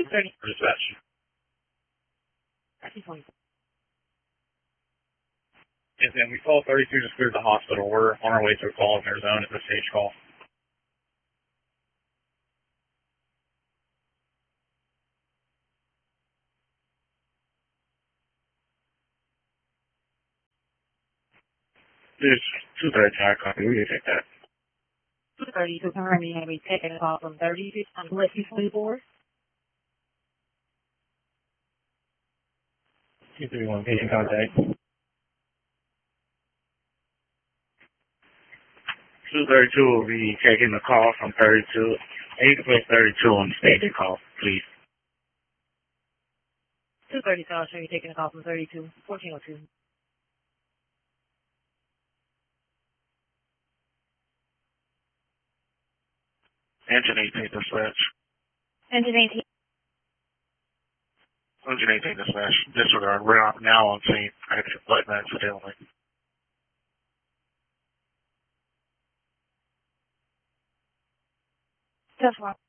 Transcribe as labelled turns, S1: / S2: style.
S1: 30.
S2: Dispatch. Yes, and we call 32 just cleared the hospital. We're on our way to a call in their zone at the stage call. There's 230 copy. We can take that.
S1: 230 to confirm you have a taken a call from 32 on Gillespie 24.
S2: 231 patient contact. 232 will be taking the call from 32. 8 plus 32 on the staging call, please.
S1: 230 call, show you taking a call from 32. 1402.
S2: Engine 18 dispatch.
S1: Engine 18.
S2: Engine 18 dispatch. Disregard. We're now on scene. I had to button accidentally.
S1: Just one.